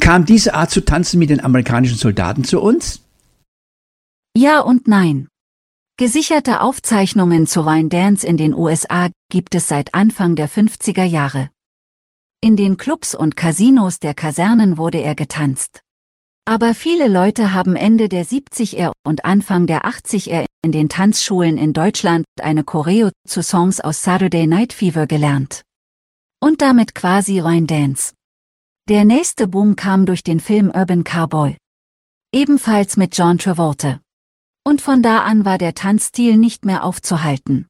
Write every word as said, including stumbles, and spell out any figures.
Kam diese Art zu tanzen mit den amerikanischen Soldaten zu uns? Ja und nein. Gesicherte Aufzeichnungen zu Line Dance in den U S A gibt es seit Anfang der fünfziger Jahre. In den Clubs und Casinos der Kasernen wurde er getanzt. Aber viele Leute haben Ende der siebziger und Anfang der achtziger in den Tanzschulen in Deutschland eine Choreo zu Songs aus Saturday Night Fever gelernt. Und damit quasi Line Dance. Der nächste Boom kam durch den Film Urban Cowboy. Ebenfalls mit John Travolta. Und von da an war der Tanzstil nicht mehr aufzuhalten.